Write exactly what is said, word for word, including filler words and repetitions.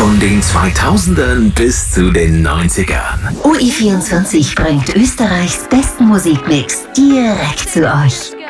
Von den zweitausendern bis zu den neunzigern. O E vierundzwanzig bringt Österreichs besten Musikmix direkt zu euch.